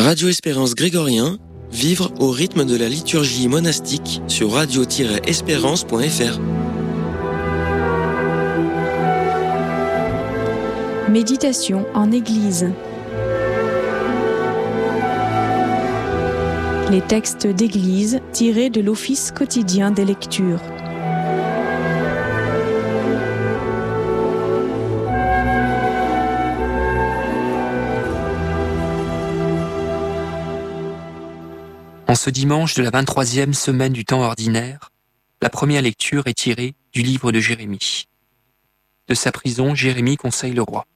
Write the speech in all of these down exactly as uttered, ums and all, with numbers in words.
Radio Espérance Grégorien, vivre au rythme de la liturgie monastique sur radio tiret espérance point f r. Méditation en Église. Les textes d'Église tirés de l'Office quotidien des lectures. En ce dimanche de la vingt-troisième semaine du temps ordinaire, la première lecture est tirée du livre de Jérémie. De sa prison, Jérémie conseille le roi.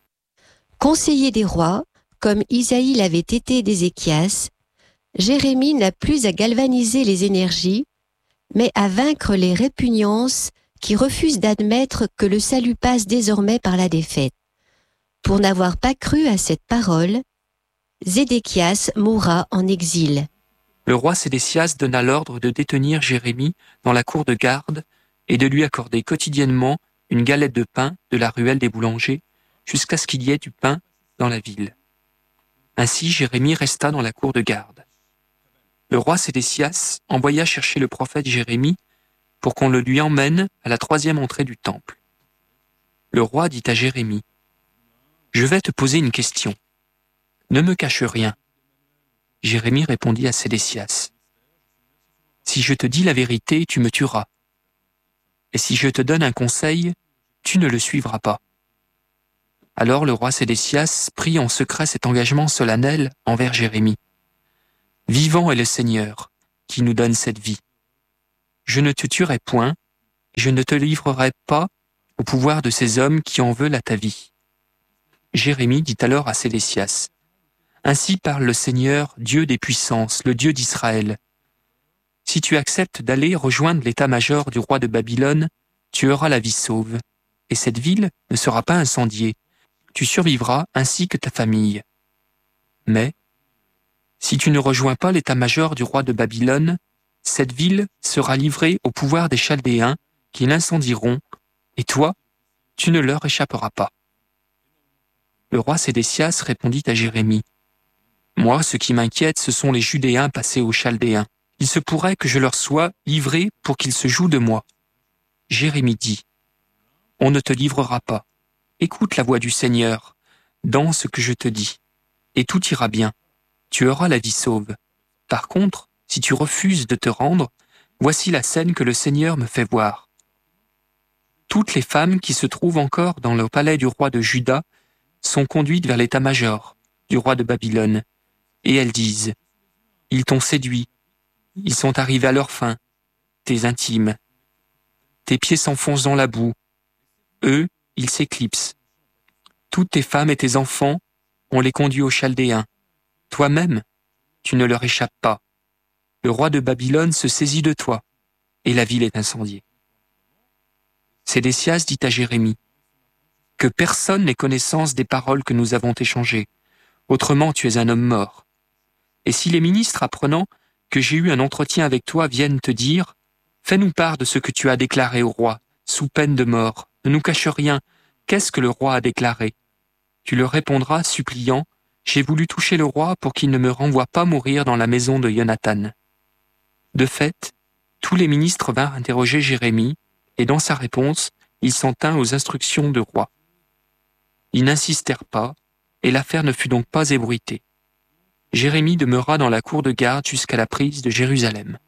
Conseiller des rois, comme Isaïe l'avait été d'Ézéchias, Jérémie n'a plus à galvaniser les énergies, mais à vaincre les répugnances qui refusent d'admettre que le salut passe désormais par la défaite. Pour n'avoir pas cru à cette parole, Zédéchias mourra en exil. Le roi Sédécias donna l'ordre de détenir Jérémie dans la cour de garde et de lui accorder quotidiennement une galette de pain de la ruelle des boulangers jusqu'à ce qu'il y ait du pain dans la ville. Ainsi Jérémie resta dans la cour de garde. Le roi Sédécias envoya chercher le prophète Jérémie pour qu'on le lui emmène à la troisième entrée du temple. Le roi dit à Jérémie : « Je vais te poser une question. Ne me cache rien. » Jérémie répondit à Sédécias : « Si je te dis la vérité, tu me tueras. Et si je te donne un conseil, tu ne le suivras pas. » Alors le roi Sédécias prit en secret cet engagement solennel envers Jérémie. « Vivant est le Seigneur, qui nous donne cette vie. Je ne te tuerai point, et je ne te livrerai pas au pouvoir de ces hommes qui en veulent à ta vie. » Jérémie dit alors à Sédécias : « Ainsi parle le Seigneur, Dieu des puissances, le Dieu d'Israël. Si tu acceptes d'aller rejoindre l'état-major du roi de Babylone, tu auras la vie sauve, et cette ville ne sera pas incendiée. Tu survivras ainsi que ta famille. Mais, si tu ne rejoins pas l'état-major du roi de Babylone, cette ville sera livrée au pouvoir des Chaldéens qui l'incendieront, et toi, tu ne leur échapperas pas. » Le roi Sédécias répondit à Jérémie : « Moi, ce qui m'inquiète, ce sont les Judéens passés aux Chaldéens. Il se pourrait que je leur sois livré pour qu'ils se jouent de moi. » Jérémie dit : « On ne te livrera pas. Écoute la voix du Seigneur, dans ce que je te dis, et tout ira bien. Tu auras la vie sauve. Par contre, si tu refuses de te rendre, voici la scène que le Seigneur me fait voir. Toutes les femmes qui se trouvent encore dans le palais du roi de Juda sont conduites vers l'état-major du roi de Babylone, et elles disent : « Ils t'ont séduit, ils sont arrivés à leur fin, tes intimes. Tes pieds s'enfoncent dans la boue, eux, ils s'éclipsent. Toutes tes femmes et tes enfants, on les conduit aux Chaldéens. Toi-même, tu ne leur échappes pas. Le roi de Babylone se saisit de toi, et la ville est incendiée. » Sédécias dit à Jérémie : « Que personne n'ait connaissance des paroles que nous avons échangées. Autrement, tu es un homme mort. Et si les ministres, apprenant que j'ai eu un entretien avec toi, viennent te dire : fais-nous part de ce que tu as déclaré au roi, sous peine de mort. Ne nous cache rien. Qu'est-ce que le roi a déclaré ? Tu leur répondras, suppliant : j'ai voulu toucher le roi pour qu'il ne me renvoie pas mourir dans la maison de Jonathan. » De fait, tous les ministres vinrent interroger Jérémie, et dans sa réponse, il s'en tint aux instructions du roi. Ils n'insistèrent pas, et l'affaire ne fut donc pas ébruitée. Jérémie demeura dans la cour de garde jusqu'à la prise de Jérusalem.